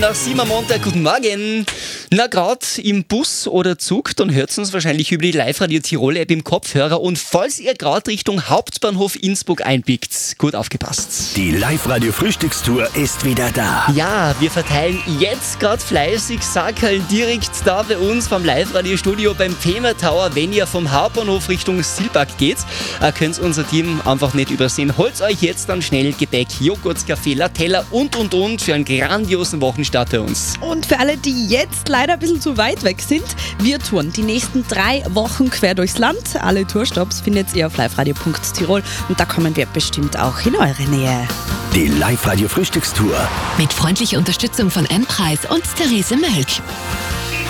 Nach 7 am Montag, guten Morgen. Na, gerade im Bus oder Zug, dann hört ihr uns wahrscheinlich über die Live-Radio Tirol-App im Kopfhörer. Und falls ihr gerade Richtung Hauptbahnhof Innsbruck einbiegt, gut aufgepasst. Die Live-Radio Frühstückstour ist wieder da. Ja, wir verteilen jetzt gerade fleißig Sackerln direkt da bei uns vom Live-Radio-Studio beim Thema Tower. Wenn ihr vom Hauptbahnhof Richtung Silberg geht, könnt ihr unser Team einfach nicht übersehen. Holt euch jetzt dann schnell Gebäck, Joghurt, Kaffee, Latella und für einen grandiosen Wochenstart bei uns. Und für alle, die jetzt leider ein bisschen zu weit weg sind, wir touren die nächsten 3 Wochen quer durchs Land. Alle Tourstops findet ihr auf liveradio.tirol und da kommen wir bestimmt auch in eure Nähe. Die Live-Radio Frühstückstour. Mit freundlicher Unterstützung von M-Preis und Therese Mölk.